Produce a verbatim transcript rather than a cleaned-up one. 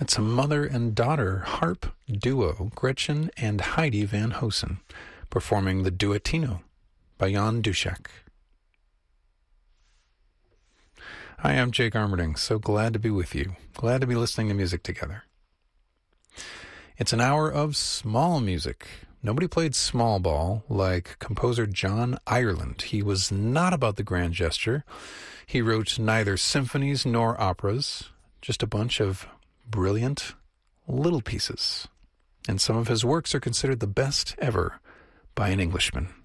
It's a mother and daughter harp duo, Gretchen and Heidi Van Hosen, performing the Duettino by Jan Dušek. Hi, I'm Jake Armerding. So glad to be with you. Glad to be listening to music together. It's an hour of small music. Nobody played small ball like composer John Ireland. He was not about the grand gesture. He wrote neither symphonies nor operas, just a bunch of brilliant little pieces. And some of his works are considered the best ever by an Englishman.